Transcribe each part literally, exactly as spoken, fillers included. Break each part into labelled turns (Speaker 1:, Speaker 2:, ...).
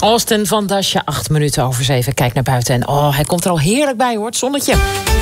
Speaker 1: Austin van Dasje, acht minuten over zeven. Kijk naar buiten en oh, hij komt er al heerlijk bij, hoor, het zonnetje.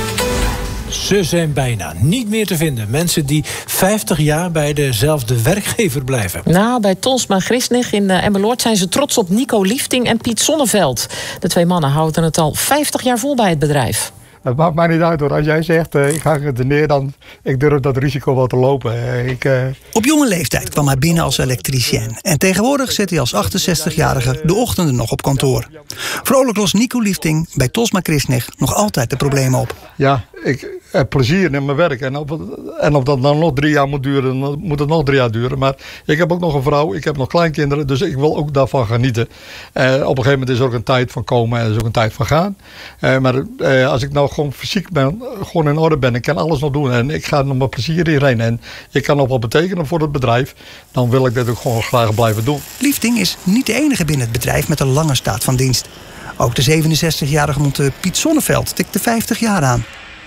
Speaker 2: Ze zijn bijna niet meer te vinden. Mensen die vijftig jaar bij dezelfde werkgever blijven.
Speaker 1: Nou, bij Tonsma Grisnig in uh, Emmeloord zijn ze trots op Nico Liefting en Piet Sonneveld. De twee mannen houden het al vijftig jaar vol bij het bedrijf.
Speaker 3: Het maakt mij niet uit hoor. Als jij zegt, uh, ik ga het neer, dan ik durf dat risico wel te lopen. Uh, ik, uh...
Speaker 4: Op jonge leeftijd kwam hij binnen als elektricien. En tegenwoordig zit hij als achtenzestigjarige de ochtenden nog op kantoor. Vrolijk lost Nico Liefting bij Tonsma Grisnig nog altijd de problemen op.
Speaker 3: Ja, ik heb plezier in mijn werk. En of, en of dat dan nog drie jaar moet duren, dan moet het nog drie jaar duren. Maar ik heb ook nog een vrouw, ik heb nog kleinkinderen. Dus ik wil ook daarvan genieten. Uh, op een gegeven moment is er ook een tijd van komen en er is ook een tijd van gaan. Uh, maar uh, als ik nou gewoon fysiek ben, gewoon in orde ben, ik kan alles nog doen. En ik ga nog met plezier hierheen. En ik kan nog wat betekenen voor het bedrijf. Dan wil ik dit ook gewoon graag blijven doen.
Speaker 4: Liefting is niet de enige binnen het bedrijf met een lange staat van dienst. Ook de zevenenzestigjarige monteur Piet Sonneveld tikt de vijftig jaar aan.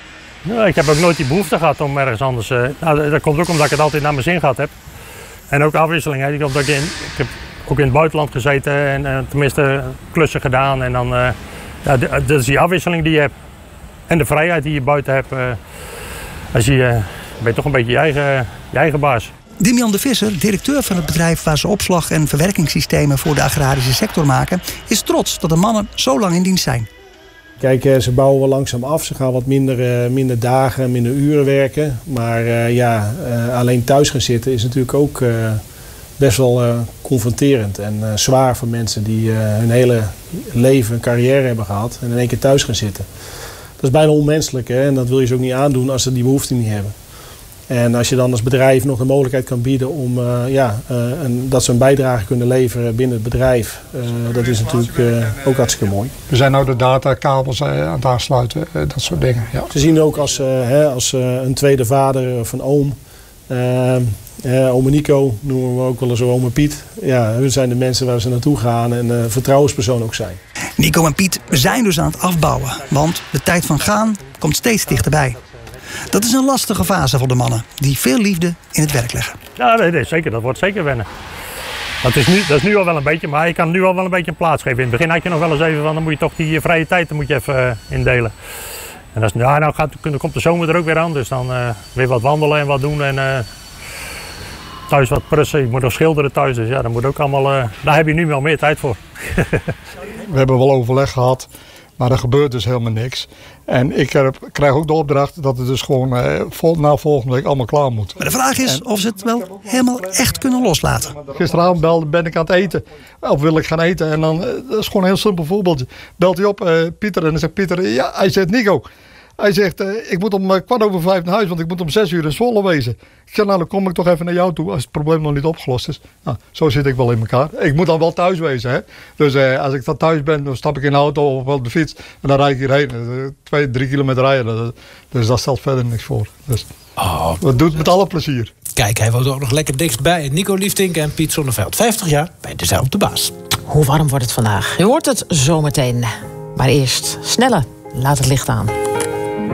Speaker 5: Ja, ik heb ook nooit die behoefte gehad om ergens anders... Uh, nou, dat komt ook omdat ik het altijd naar mijn zin gehad heb. En ook afwisseling. Hè. Ik, ik, in, ik heb ook in het buitenland gezeten en uh, tenminste klussen gedaan. En dan, uh, ja, dat is die afwisseling die je hebt. En de vrijheid die je buiten hebt. Uh, als je, uh, ben je toch een beetje je eigen, je eigen baas.
Speaker 4: Dimian de Visser, directeur van het bedrijf waar ze opslag- en verwerkingssystemen voor de agrarische sector maken, is trots dat de mannen zo lang in dienst zijn.
Speaker 6: Kijk, ze bouwen wel langzaam af. Ze gaan wat minder, minder dagen, minder uren werken. Maar uh, ja, uh, alleen thuis gaan zitten is natuurlijk ook uh, best wel uh, confronterend. En uh, zwaar voor mensen die uh, hun hele leven, een carrière hebben gehad. En in één keer thuis gaan zitten. Dat is bijna onmenselijk, hè? En dat wil je ze ook niet aandoen als ze die behoefte niet hebben. En als je dan als bedrijf nog de mogelijkheid kan bieden om uh, ja, uh, een, dat ze een bijdrage kunnen leveren binnen het bedrijf. Uh, dat is natuurlijk uh, ook hartstikke mooi.
Speaker 3: We zijn nou de datakabels uh, aan het aansluiten, uh, dat soort dingen. Ja.
Speaker 6: Ze zien ook als, uh, hè, als uh, een tweede vader of een oom. Uh, uh, ome Nico noemen we ook wel eens ome Piet. Ja, hun zijn de mensen waar ze naartoe gaan en uh, vertrouwenspersoon ook zijn.
Speaker 4: Nico en Piet zijn dus aan het afbouwen. Want de tijd van gaan komt steeds dichterbij. Dat is een lastige fase voor de mannen, die veel liefde in het werk leggen.
Speaker 5: Ja, nee, nee, zeker. Dat wordt zeker wennen. Dat is, nu, dat is nu al wel een beetje, maar je kan nu al wel een beetje een plaats geven. In het begin had je nog wel eens even van, dan moet je toch die vrije tijd moet je even uh, indelen. En dat is, ja, nou gaat, dan komt de zomer er ook weer aan, dus dan uh, weer wat wandelen en wat doen. En uh, thuis wat prussen, je moet nog schilderen thuis, dus ja, dat moet ook allemaal, uh, daar heb je nu wel meer tijd voor.
Speaker 3: We hebben wel overleg gehad. Maar er gebeurt dus helemaal niks. En ik heb, krijg ook de opdracht dat het dus gewoon eh, vol, na volgende week allemaal klaar moet.
Speaker 4: Maar de vraag is of ze het wel helemaal echt kunnen loslaten.
Speaker 3: Gisteravond belde, ben ik aan het eten. Of wil ik gaan eten. En dan, dat is gewoon een heel simpel voorbeeldje. Belt hij op, uh, Pieter. En dan zegt Pieter, ja, hij zegt Nico. Hij zegt, uh, ik moet om uh, kwart over vijf naar huis, want ik moet om zes uur in Zwolle wezen. Ik zeg, nou dan kom ik toch even naar jou toe als het probleem nog niet opgelost is. Nou, zo zit ik wel in elkaar. Ik moet dan wel thuis wezen. Hè? Dus uh, als ik dan thuis ben, dan stap ik in de auto of op de fiets. En dan rijd ik hierheen. Uh, twee, drie kilometer rijden. Dus dat stelt verder niks voor. Dus
Speaker 2: oh.
Speaker 3: Dat doet met alle plezier.
Speaker 2: Kijk, hij woont ook nog lekker dichtbij. Nico Liefting en Piet Sonneveld. vijftig jaar bij dezelfde baas.
Speaker 1: Hoe warm wordt het vandaag? Je hoort het zometeen. Maar eerst, sneller, laat het licht aan.